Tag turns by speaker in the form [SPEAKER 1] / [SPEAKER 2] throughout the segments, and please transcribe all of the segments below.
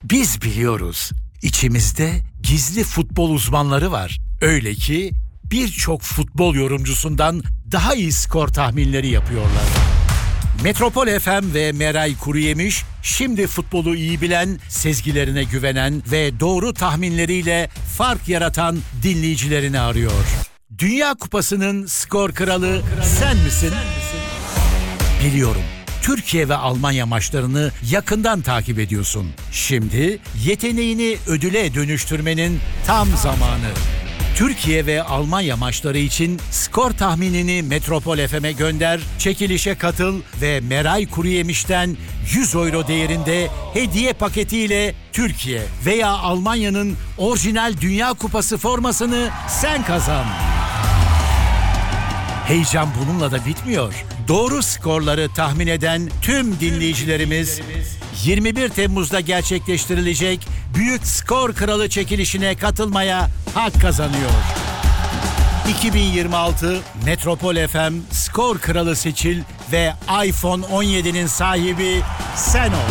[SPEAKER 1] Biz biliyoruz. İçimizde gizli futbol uzmanları var. Öyle ki birçok futbol yorumcusundan daha iyi skor tahminleri yapıyorlar. Metropol FM ve Meray Kuruyemiş şimdi futbolu iyi bilen, sezgilerine güvenen ve doğru tahminleriyle fark yaratan dinleyicilerini arıyor. Dünya Kupası'nın skor kralı sen misin? Biliyorum. Türkiye ve Almanya maçlarını yakından takip ediyorsun. Şimdi yeteneğini ödüle dönüştürmenin tam zamanı. Türkiye ve Almanya maçları için skor tahminini Metropol FM'e gönder, çekilişe katıl ve Meray Kuruyemiş'ten 100 euro değerinde hediye paketiyle Türkiye veya Almanya'nın orijinal Dünya Kupası formasını sen kazan. Heyecan bununla da bitmiyor. Doğru skorları tahmin eden tüm dinleyicilerimiz 21 Temmuz'da gerçekleştirilecek Büyük Skor Kralı çekilişine katılmaya hak kazanıyor. 2026 Metropol FM Skor Kralı seçil ve iPhone 17'nin sahibi sen ol.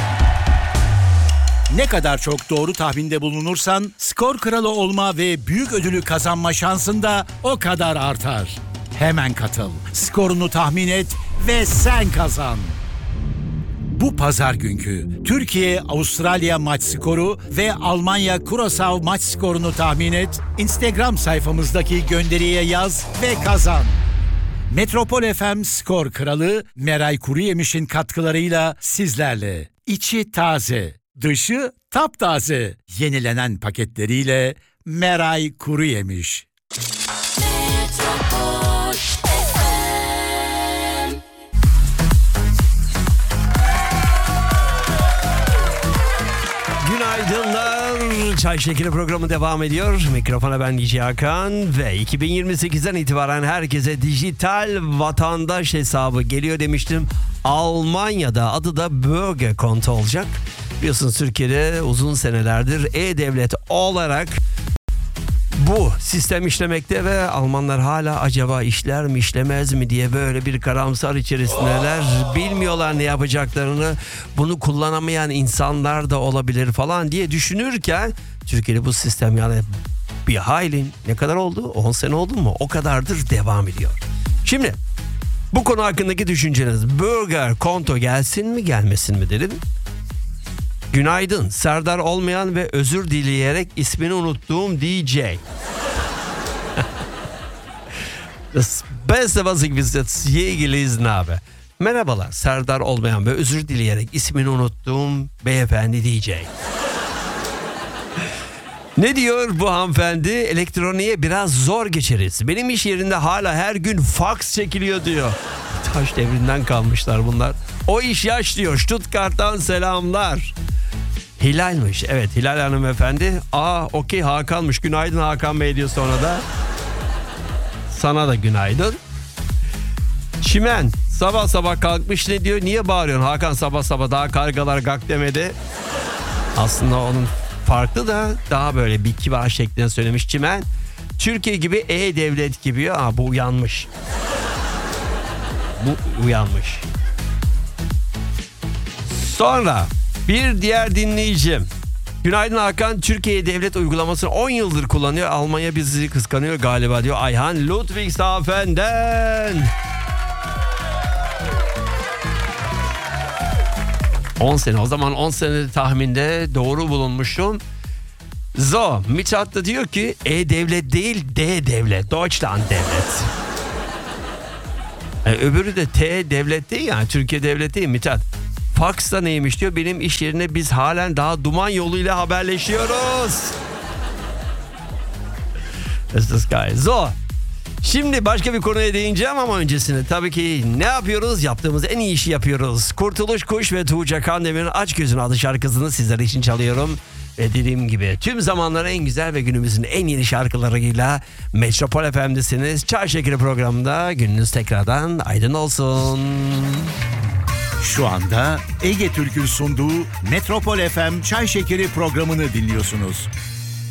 [SPEAKER 1] Ne kadar çok doğru tahminde bulunursan skor kralı olma ve büyük ödülü kazanma şansın da o kadar artar. Hemen katıl, skorunu tahmin et ve sen kazan. Bu pazar günkü Türkiye-Avustralya maç skoru ve Almanya-Curaçao maç skorunu tahmin et, Instagram sayfamızdaki gönderiye yaz ve kazan. Metropol FM Skor Kralı Meray Kuruyemiş'in katkılarıyla sizlerle. İçi taze, dışı taptaze. Yenilenen paketleriyle Meray Kuruyemiş.
[SPEAKER 2] Günaydınlar. Çay Şekeri programı devam ediyor. Mikrofona ben DJ Hakan ve 2028'den itibaren herkese dijital vatandaş hesabı geliyor demiştim. Almanya'da adı da Bürger Konto olacak. Biliyorsunuz Türkiye'de uzun senelerdir E-Devlet olarak bu sistem işlemekte ve Almanlar hala acaba işler mi işlemez mi diye böyle bir karamsar içerisindeler. Bilmiyorlar ne yapacaklarını, bunu kullanamayan insanlar da olabilir falan diye düşünürken Türkiye'de bu sistem yani bir hayli ne kadar oldu? 10 sene oldu mu? O kadardır devam ediyor. Şimdi bu konu hakkındaki düşünceniz, Bürger Konto gelsin mi gelmesin mi dedim. Günaydın. Serdar olmayan ve özür dileyerek ismini unuttuğum DJ. Das Beste, was ich bis jetzt je gelesen habe. Merhabalar. Serdar olmayan ve özür dileyerek ismini unuttuğum beyefendi DJ. Ne diyor bu hanımefendi? Elektroniğe biraz zor geçeriz. Benim iş yerinde hala her gün fax çekiliyor diyor. Taş devrinden kalmışlar bunlar. O iş yaş diyor. Stuttgart'tan selamlar. Hilal'miş. Evet, Hilal hanımefendi. Okey, Hakan'mış. Günaydın Hakan Bey diyor sonra da. Sana da günaydın. Çimen sabah sabah kalkmış, ne diyor? Niye bağırıyorsun Hakan sabah sabah, daha kargalar gak demedi. Aslında onun farklı da daha böyle bir kibar şeklinde söylemiş Çimen. Türkiye gibi E-Devlet gibi. Bu uyanmış. Bu uyanmış. Sonra bir diğer dinleyicim. Günaydın Hakan. Türkiye devlet uygulamasını 10 yıldır kullanıyor. Almanya bizi kıskanıyor galiba diyor Ayhan Ludwigshafen'den. 10 sene. O zaman 10 sene tahminde doğru bulunmuşum. Mithat da diyor ki E-Devlet değil D-Devlet. Deutschland devlet. Öbürü de T-Devlet değil yani. Türkiye devlet değil Mithat. Fax da neymiş diyor. Benim iş yerine biz halen daha duman yoluyla haberleşiyoruz. Das ist geil. Şimdi başka bir konuya değineceğim ama öncesinde tabii ki ne yapıyoruz? Yaptığımız en iyi işi yapıyoruz. Kurtuluş Kuş ve Tuğçe Kandemir'in Aç Gözün adlı şarkısını sizler için çalıyorum. Ve dediğim gibi tüm zamanların en güzel ve günümüzün en yeni şarkılarıyla Metropol FM'desiniz. Çay Şekeri programında gününüz tekrardan aydın olsun.
[SPEAKER 1] Şu anda Ege Türk'ün sunduğu Metropol FM Çay Şekeri programını dinliyorsunuz.